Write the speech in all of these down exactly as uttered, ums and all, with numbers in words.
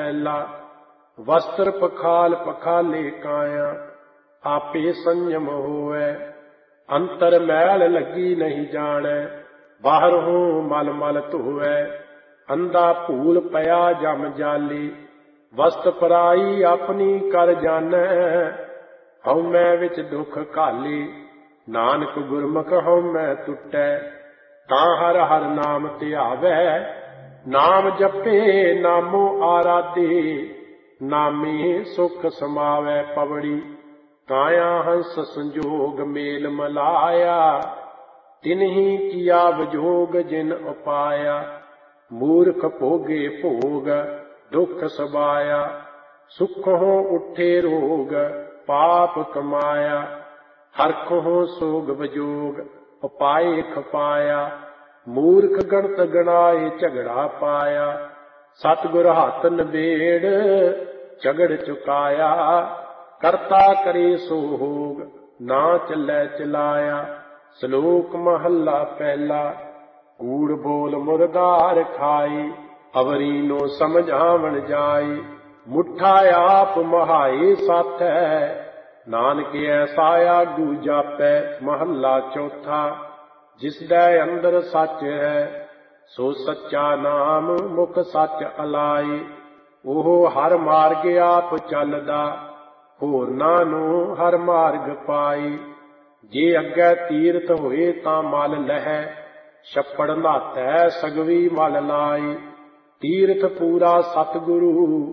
फैला। वस्त्र पखाल पखाले काया, आपे संयम होवै। अंतर मैल लगी नहीं जाने, बाहरों मल मल धोवै। अंधा भूल पया जम जाली, वस्त पराई अपनी कर जानै। हउमै विच दुख घाली, नानक गुरमुख हउमै टुटै। तां हर हर नाम ध्यावै, नाम जपे नामो आराधे। नामे सुख समावै पवड़ी, काया हंस संजोग मेल मलाया। तिन्ही किया विजोग जिन उपाया, मूर्ख भोगे भोग दुख सबाया। सुखों उठे रोग पाप कमाया, हरखों सोग विजोग उपाय खपाया। मूर्ख गणत गणाए झगड़ा पाया, सतगुर हथ नबेड़ झगड़ चुकाया। करता करे सो होग, ना चलै चलाया। श्लोक महला पहला। कूड़ बोल मुर्दार खाई, अवरीनो समझावन जाई। मुठा आप महाए साथै, नानक ऐसा आगू जापै। महला चौथा। जिसदै अंदर सच है, सो सच्चा नाम मुख सच अलाई। ओह हर मार्ग आप चलदा, होरनां नूं हर मार्ग पाई। जे अग्गै तीरथ होए तां मल लहै, छप्पड़ नहातै सगवी मल लाई। तीरथ पूरा सतगुरु,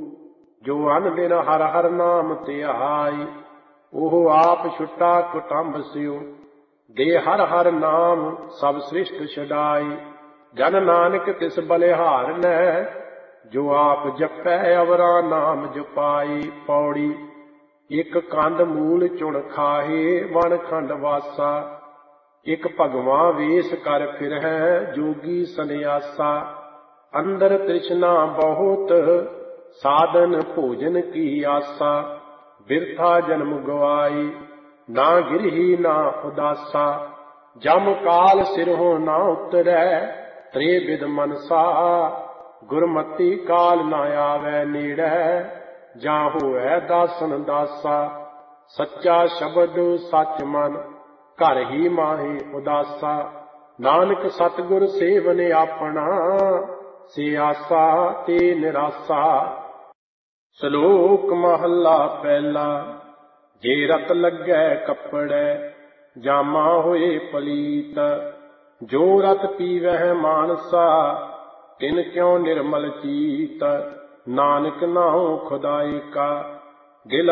जो अन दिन हर हर नाम ध्याई। ओह आप छुटा कुटुंब सियो, दे हर हर नाम सब सृष्ट छडाई। जन नानक तिस बलिहार नै, जो आप जपै अवरा नाम जपाई। पौड़ी। एक कंद मूल चुन खाहे, वन खंड वासा। एक भगवां वेश कर फिरहै, जोगी सन्यासा। अंदर तृष्णा बहुत, साधन भोजन की आसा। बिरथा जन्म गवाई, ना गिरही ना उदासा। जम काल सिरहों ना उतरै, त्रे विद मनसा। गुरमति काल ना आवै नेड़ै, जां होऐ दासन दासा। सच्चा शब्द सच मन, घर ही माहे उदासा। नानक सतगुर सेवन आपना, से आसा ते निरासा। श्लोक महला पहला। जे रत लगै कपड़ै, जामा होए पलीत। जो रत पीवै मानसा, तिन क्यों निर्मल चीत। नानक नाउँ खुदाई का, दिल